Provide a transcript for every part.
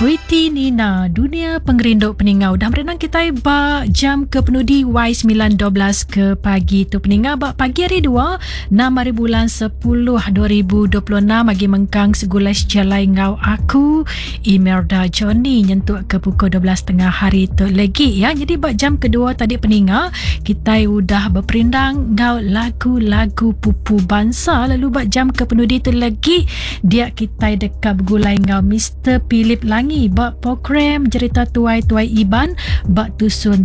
Pretty Nina, dunia pengerinduk peningau. Dah merenang kita ba jam ke penudi Y9.12 ke pagi tu peningau. Ba pagi hari 2, 6 hari bulan 10 2026 bagi mengkang segulas jalai ngau aku Imelda Johnny nyentuk ke pukul 12.30 hari tu lagi ya. Jadi ba jam kedua tadi peningau kita udah berperindang ngau lagu-lagu pupu bangsa. Lalu ba jam ke penudi tu lagi dia kita dekat bergulai ngau Mr. Philip Langi bak program cerita tuai-tuai Iban bak tusun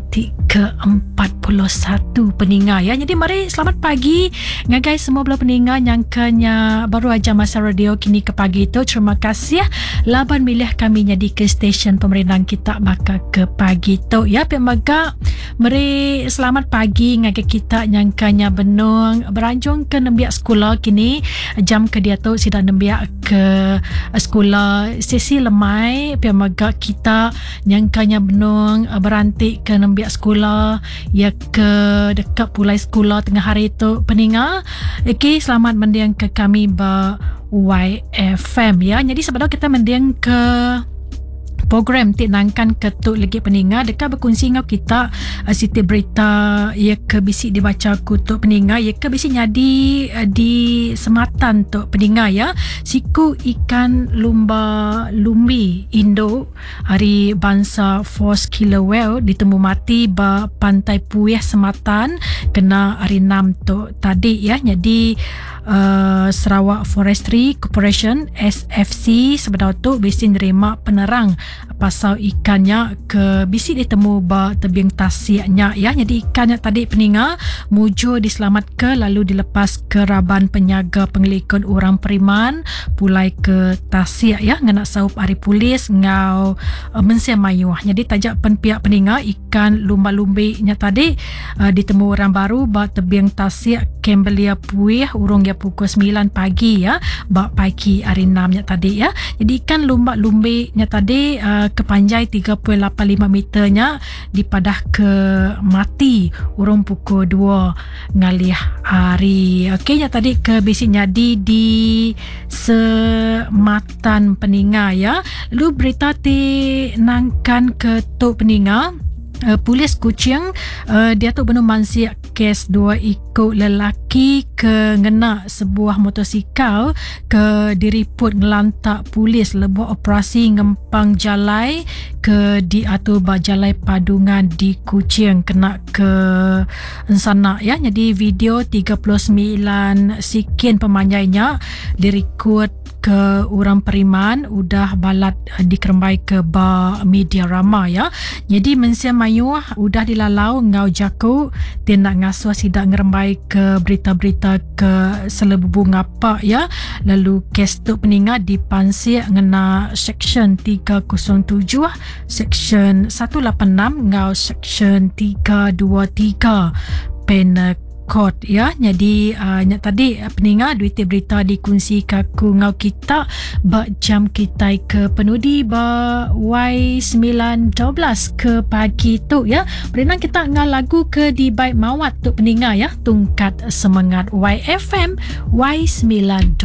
ke-41 peninga ya. Jadi mari selamat pagi ngagai semua belah peninga nyangkanya baru aja masa radio kini ke pagi itu. Terima kasih ya laban milih kami jadi ke stesen pemerintah kita maka ke pagi itu ya. Pemaga mari selamat pagi ngagai kita nyangkanya benung beranjung ke nembiak sekolah kini jam ke dia tu sidang nembiak ke sekolah sesi lemai pemaga kita nyangkanya benung berantik ke nembiak sekolah ya ke dekat pulai sekolah tengah hari itu peninga. Okay, selamat mendiang ke kami ba YFM ya. Jadi sebelum kita mendiang ke program tinangkan ketuk lagi peninga dekat berkongsi ngau kita siti berita ya ke bisi dibaca kutuk peninga ya ke bisi nyadi di sematan tu peninga ya. Siku ikan lumba lumbi Indo hari bangsa Force Killer Whale ditemu mati ba pantai Puyeh Sematan kena hari 6 tu tadi ya. Jadi Sarawak Forestry Corporation SFC sebenarnya tu bisi nerima penerang pasal ikannya ke bisi ditemu ba tebing tasiaknya ya. Jadi ikannya tadi peninga muju diselamat ke lalu dilepas ke Raban Penyaga Pengelikun Orang Periman pulai ke tasiak ya ngena saup hari polis ngau Mensia Mayuh. Jadi tajak pihak peninga ikan lumba-lumbi-nya tadi ditemu orang baru ba tebing tasiak Kembelia Puih urung ya pukul 9 pagi ya ba pagi hari 6 nya tadi ya. Jadi ikan lumba-lumbi-nya tadi kepanjai 3.85 meternya dipadah ke mati urung pukul 2 ngalih hari. Okey nya tadi ke bisi nyadi di Sematan Peninga ya. Lalu berita tinangkan ke Tok Peninga. Polis Kuching dia tu benar mansiak kes 2 ikut lelaki ke ngena sebuah motosikal ke diriput ngelantak polis lebuh operasi ngempang jalai ke diatur bajalai padungan di Kuching kena ke sana ya. Jadi video 39 sikin pemanjainya dirikut ke Orang Periman udah balat dikerembai ke ba media rama ya. Jadi Mensia Mayuh udah dilalau ngau jaku dia nak ngasuh sidak ngerembai ke berita-berita ke selebubung apa ya. Lalu kes tu peningat dipansir ngena section 307 section 186 ngau section 323 penal Kod ya. Jadi tadi peninga duit berita dikongsi kaku ngau kita ba jam kita ke penudi ba Y9.12 ke pagi tu ya. Berenang kita ngau lagu ke di baik mawat tu peninga ya. Tungkat semangat YFM Y9.12.